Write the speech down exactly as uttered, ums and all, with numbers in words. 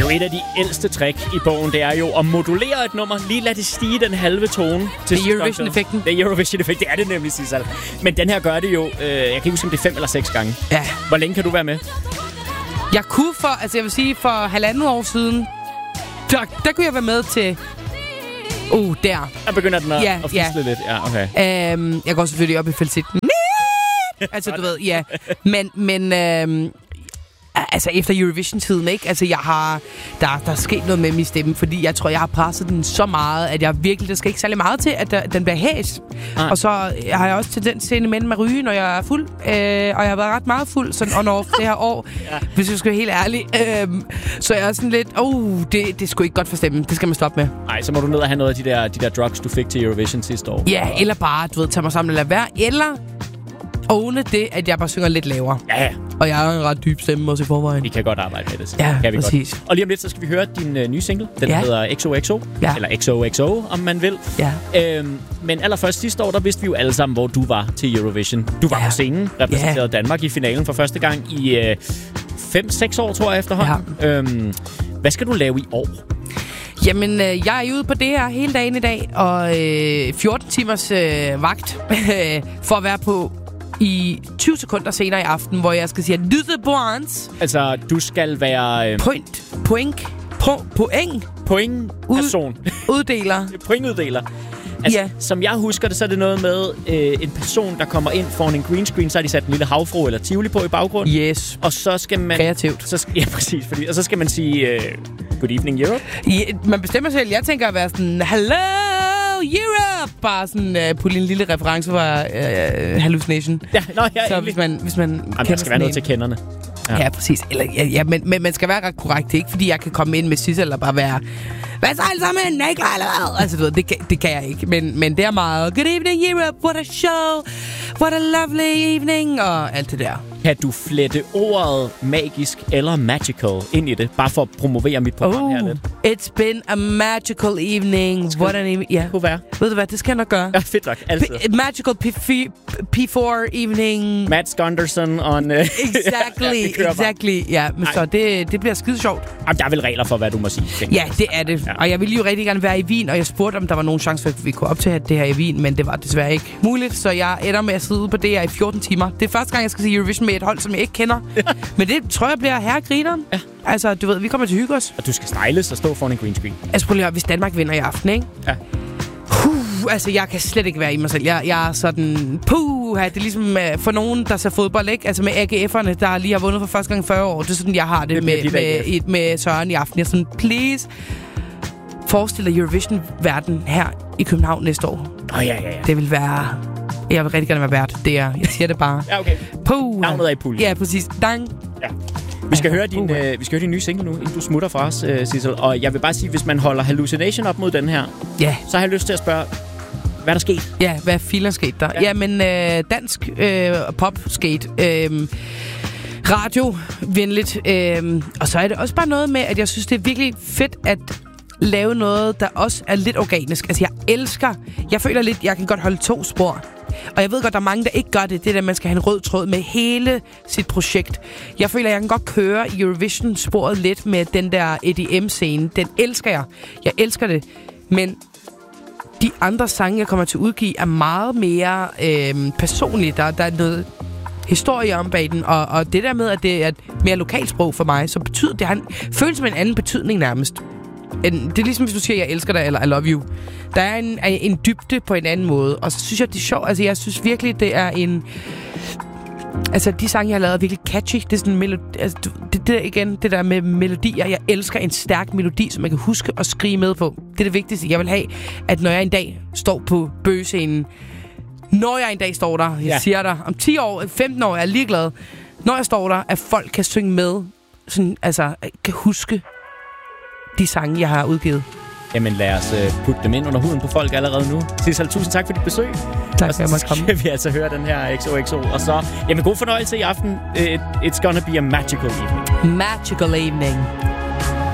jo et af de ældste trick i bogen, det er jo at modulere et nummer, lige lade det stige den halve tone. Det er Eurovision-effekten. Det er Eurovision-effekt, det er det nemlig, Sissel. Men den her gør det jo, øh, jeg kan ikke huske, om det er fem eller seks gange. Ja. Hvor længe kan du være med? Jeg kunne for, altså jeg vil sige, for halvandet år siden, der, der kunne jeg være med til... Uh, der. Der begynder den at, ja, at fisle ja. lidt. Ja, okay. Um, jeg går selvfølgelig op i falsetten. Altså, du ved, ja. Men, men øhm, altså, efter Eurovision-tiden, ikke? Altså, jeg har... Der, der er sket noget med min stemme, fordi jeg tror, jeg har presset den så meget, at jeg virkelig... Der skal ikke særlig meget til, at der, den bliver hæs. Ah. Og så har jeg også tendens til med at ryge, når jeg er fuld. Øh, og jeg har været ret meget fuld, sådan on-off det her år. Ja. Hvis jeg skal være helt ærlig. Øh, så jeg er sådan lidt... Oh, det, det er sgu ikke godt for stemmen. Det skal man stoppe med. Nej, så må du ned og have noget af de der, de der drugs, du fik til Eurovision sidste år. Ja, eller bare, du ved, tage mig sammen og lade være. Eller... Åne det, at jeg bare synger lidt lavere. Ja, ja. Og jeg har en ret dyb stemme også i forvejen. Vi kan godt arbejde med det. Så. Ja, kan vi præcis. Godt. Og lige om lidt, så skal vi høre din uh, nye single. Den ja. hedder X O X O. Ja. Eller X O X O, om man vil. Ja. Øhm, men allerførst sidste år, der vidste vi jo alle sammen, hvor du var til Eurovision. Du var ja. på scenen, repræsenterede ja. Danmark i finalen for første gang i øh, fem seks år, tror jeg, efterhånden. Ja. Øhm, hvad skal du lave i år? Jamen, øh, jeg er ude på det her hele dagen i dag, og øh, fjorten timers øh, vagt for at være på i tyve sekunder senere i aften, hvor jeg skal sige, lytte points. Altså, du skal være... Øh... Point. Point. Pro, point. Point. Person. Uddeler. Pointuddeler. Altså, ja. Som jeg husker det, så er det noget med øh, en person, der kommer ind foran en green screen, så har de sat en lille havfrue eller tivoli på i baggrunden. Yes. Og så skal man... Kreativt. Så, ja, præcis. Fordi, og så skal man sige, øh, good evening, Europe. Ja, man bestemmer selv. Jeg tænker at være sådan, hello, Europe! Bare sådan uh, putte en lille reference fra uh, Hallucination. Ja, nå, ja, så hvis man, hvis man Jamen, der skal være noget til kenderne. Ja, ja præcis. Eller, ja, ja, men, men man skal være ret korrekt. Det er ikke, fordi jeg kan komme ind med Sissel eller bare være... Hvad så alle sammen? Nej, klar eller hvad? Altså, du ved, det, det kan jeg ikke. Men, men det er meget... Good evening, Europe. What a show. What a lovely evening. Og alt det der. Kan du flette ordet magisk eller magical ind i det? Bare for at promovere mit program oh, her lidt. It's been a magical evening. What an evening. Ja. Det kunne være. Ved du hvad, det skal jeg nok gøre. Ja, fedt nok. Altid. P- magical P fire evening. Mads Gunderson on... Uh... exactly, ja, exactly. Ja, men Ej. så det, det bliver skide sjovt. Jamen, der er vel regler for, hvad du må sige. Ja, det er det. Ja. Og jeg ville jo rigtig gerne være i Wien, og jeg spurgte, om der var nogen chance for, at vi kunne optage det her i Wien, men det var desværre ikke muligt, så jeg ender med at sidde ude på det her i fjorten timer. Det er første gang, jeg skal se Eurovision med et hold, som jeg ikke kender. Men det tror jeg bliver herregrineren. Ja. Altså, du ved, vi kommer til at hygge os. Og du skal styles og stå foran en green screen. Altså, prøv lige at høre, hvis Danmark vinder i aften, ikke? Ja. Puh, altså, jeg kan slet ikke være i mig selv. Jeg, jeg er sådan, puh, det er ligesom uh, for nogen, der ser fodbold, ikke? Altså med A G F'erne, der lige har vundet for første gang fyrre år. Det er sådan, jeg har det, det med, de med, med, med Søren i aften. Jeg er sådan, please, forestil dig Eurovision-verden her i København næste år. Åh, oh, ja, ja, ja. Det vil være... Jeg vil rigtig gerne være vært. Det er, jeg siger det bare. Ja, okay. Puh. Navnet er i puljen. Ja, præcis. Dang. Ja. Vi skal, høre din, øh, vi skal høre din nye single nu, inden du smutter fra os, øh, Sissel. Og jeg vil bare sige, hvis man holder Hallucination op mod den her, ja. så har jeg lyst til at spørge, hvad er der sket? Ja, hvad filer sket der? Ja, Jamen, øh, dansk øh, pop skate. Øh, radiovenligt. Øh, og så er det også bare noget med, at jeg synes, det er virkelig fedt at lave noget, der også er lidt organisk. Altså, jeg elsker... Jeg føler lidt, jeg kan godt holde to spor. Og jeg ved godt, der er mange, der ikke gør det. Det er, at man skal have en rød tråd med hele sit projekt. Jeg føler, jeg kan godt køre Eurovision-sporet lidt med den der E D M-scene. Den elsker jeg. Jeg elsker det. Men de andre sange, jeg kommer til at udgive, er meget mere øh, personlige. Der, der er noget historie om bag den. Og, og det der med, at det er et mere lokalsprog for mig, så betyder det, han føles som en anden betydning nærmest. Det er ligesom, hvis du siger, jeg elsker dig, eller I love you. Der er en, en dybde på en anden måde. Og så synes jeg, det er sjovt. Altså, jeg synes virkelig, det er en... Altså, de sange, jeg har lavet, er virkelig catchy. Det er sådan en melodi... Altså, det, det igen, det der med melodier. Jeg elsker en stærk melodi, som jeg kan huske at skrige med på. Det er det vigtigste. Jeg vil have, at når jeg en dag står på bøgescenen... Når jeg en dag står der, jeg ja. siger dig, om ti år, femten år, jeg er ligeglad. Når jeg står der, at folk kan synge med. Sådan, altså, kan huske... de sange, jeg har udgivet. Jamen lad os uh, putte dem ind under huden på folk allerede nu. Sissel, tusind tak for dit besøg. Tak for at jeg måtte komme. Og så skal vi altså høre den her X O X O. Og så, jamen god fornøjelse i aften. It, it's gonna be a magical evening. Magical evening.